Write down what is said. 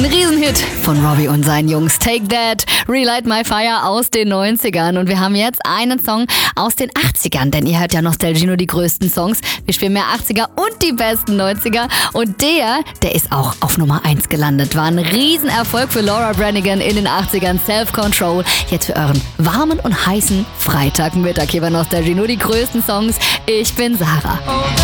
Ein Riesenhit von Robbie und seinen Jungs. Take That, Relight My Fire aus den 90ern. Und wir haben jetzt einen Song aus den 80ern, denn ihr hört ja Nostalgie, nur die größten Songs. Wir spielen mehr 80er und die besten 90er. Und der ist auch auf Nummer 1 gelandet. War ein Riesenerfolg für Laura Branigan in den 80ern. Self-Control. Jetzt für euren warmen und heißen Freitagmittag hier bei Nostalgie, nur die größten Songs. Ich bin Sarah.